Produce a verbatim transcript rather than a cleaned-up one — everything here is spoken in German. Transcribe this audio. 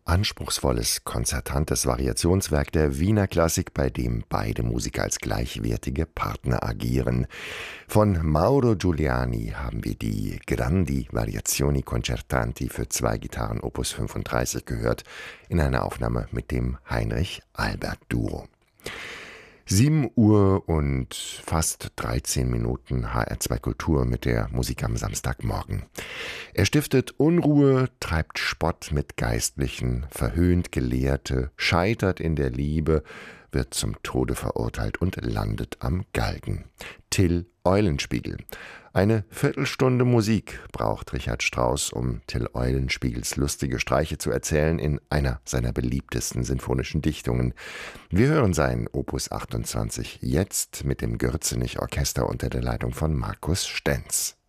Anspruchsvolles, konzertantes Variationswerk der Wiener Klassik, bei dem beide Musiker als gleichwertige Partner agieren. Von Mauro Giuliani haben wir die Grandi Variazioni Concertanti für zwei Gitarren Opus fünfunddreißig gehört, in einer Aufnahme mit dem Heinrich Albert Duo. sieben Uhr und fast dreizehn Minuten H R zwei Kultur mit der Musik am Samstagmorgen. Er stiftet Unruhe, treibt Spott mit Geistlichen, verhöhnt Gelehrte, scheitert in der Liebe, wird zum Tode verurteilt und landet am Galgen. Till Eulenspiegel. Eine Viertelstunde Musik braucht Richard Strauss, um Till Eulenspiegels lustige Streiche zu erzählen in einer seiner beliebtesten sinfonischen Dichtungen. Wir hören sein Opus achtundzwanzig jetzt mit dem Gürzenich Orchester unter der Leitung von Markus Stenz.